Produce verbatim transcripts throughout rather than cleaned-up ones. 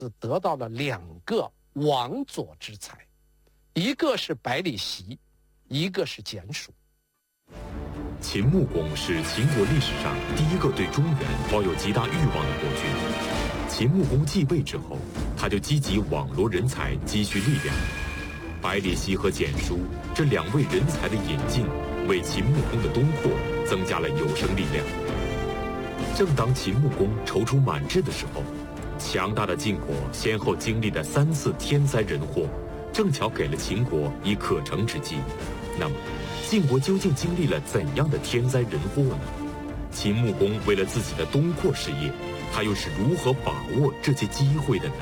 得到了两个王佐之才，一个是百里奚，一个是蹇叔。 秦穆公是秦国历史上第一个对中原抱有极大欲望的国君。秦穆公继位之后，他就积极网罗人才，积蓄力量。百里奚和蹇叔这两位人才的引进，为秦穆公的东扩增加了有生力量。正当秦穆公踌躇满志的时候，强大的晋国先后经历的三次天灾人祸，正巧给了秦国以可乘之机。那么，晋国究竟经历了怎样的天灾人祸呢？秦穆公为了自己的东扩事业，他又是如何把握这些机会的呢？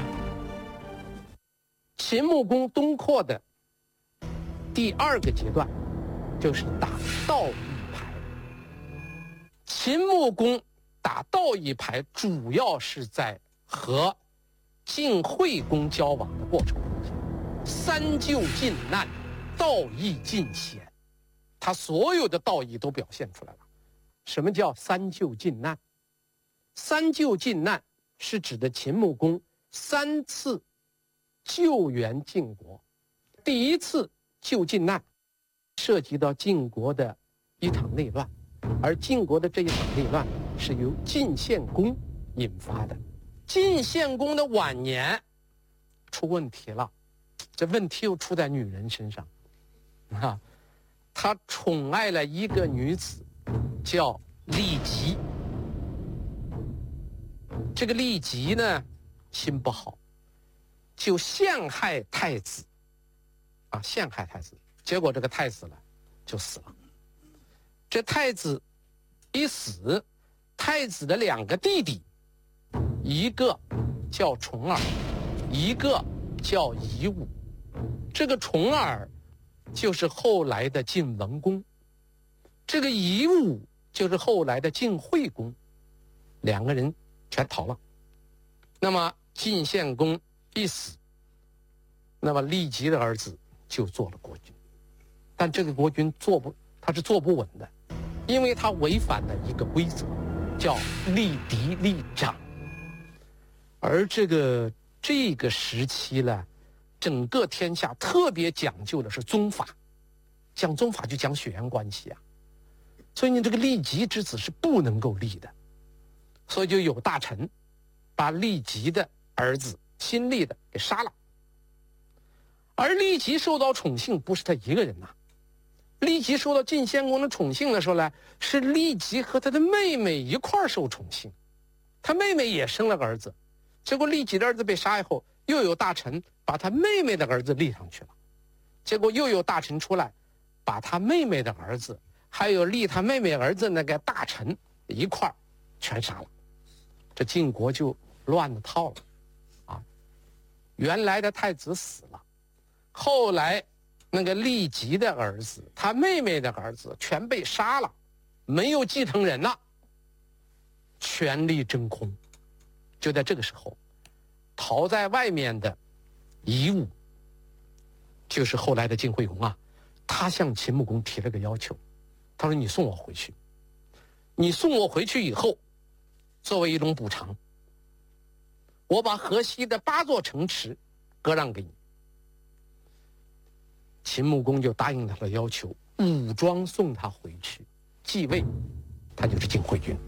秦穆公东扩的第二个阶段，就是打道义牌。秦穆公打道义牌，主要是在和晋惠公交往的过程中间，三救晋难，道义尽显，他所有的道义都表现出来了。什么叫三救晋难？三救晋难是指的秦穆公三次救援晋国。第一次救晋难，涉及到晋国的一场内乱，而晋国的这一场内乱是由晋献公引发的。晋献公的晚年出问题了，这问题又出在女人身上啊，他宠爱了一个女子，叫骊姬。这个骊姬呢，心不好，就陷害太子，啊，陷害太子，结果这个太子呢就死了。这太子一死，太子的两个弟弟，一个叫重耳，一个叫夷吾。这个重耳就是后来的晋文公，这个夷吾就是后来的晋惠公，两个人全逃了。那么晋献公一死，那么骊姬的儿子就做了国君，但这个国君做不，他是坐不稳的，因为他违反了一个规则，叫立嫡立长。而这个这个时期呢，整个天下特别讲究的是宗法，讲宗法就讲血缘关系啊，所以你这个骊姬之子是不能够立的，所以就有大臣把骊姬的儿子新立的给杀了。而骊姬受到宠幸不是他一个人呐、啊，骊姬受到晋献公的宠幸的时候呢，是骊姬和他的妹妹一块儿受宠幸，他妹妹也生了个儿子，结果骊姬的儿子被杀以后，又有大臣把他妹妹的儿子立上去了，结果又有大臣出来把他妹妹的儿子还有立他妹妹儿子那个大臣一块儿全杀了，这晋国就乱了套了啊！原来的太子死了，后来那个骊姬的儿子他妹妹的儿子全被杀了，没有继承人了，权力真空。就在这个时候，逃在外面的夷吾，就是后来的晋惠公啊，他向秦穆公提了个要求，他说你送我回去，你送我回去以后，作为一种补偿，我把河西的八座城池割让给你。秦穆公就答应他的要求，武装送他回去继位，他就是晋惠君。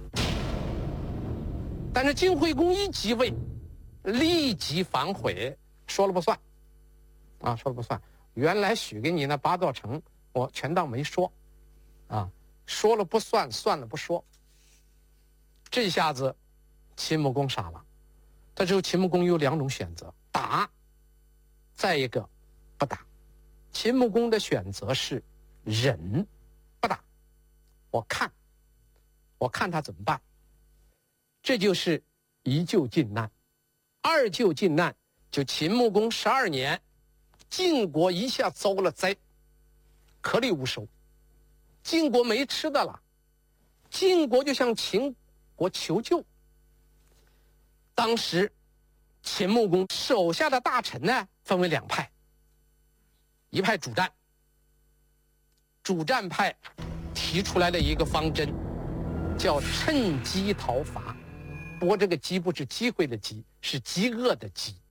但是晋惠公一即位，立即反悔，说了不算啊，说了不算，原来许给你那八座城我全当没说啊，说了不算，算了不说。这下子秦穆公傻了，这时候秦穆公有两种选择，打，再一个不打。秦穆公的选择是忍，不打，我看我看他怎么办。这就是一救晋难。二救晋难，就秦穆公十二年，晋国一下遭了灾，颗粒无收，晋国没吃的了，晋国就向秦国求救。当时秦穆公手下的大臣呢，分为两派，一派主战，主战派提出来的一个方针叫趁机讨伐。不过这个机不是机会的机，是饥饿的饥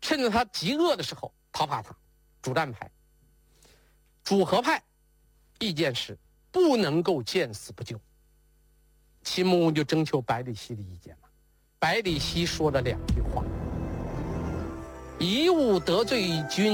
趁着他极恶的时候讨伐他。主战派、主和派意见是不能够见死不救。秦穆公就征求百里奚的意见了。百里奚说了两句话：一勿得罪君